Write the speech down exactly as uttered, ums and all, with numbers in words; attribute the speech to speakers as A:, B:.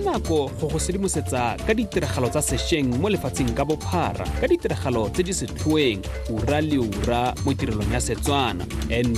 A: nako go go sedimosetsa ka ditiragalo tsa sešweng mo lefatsheng ka bophara ka ditiragalo tse di setlhoeng ura le ura mo tirelong ya Setswana.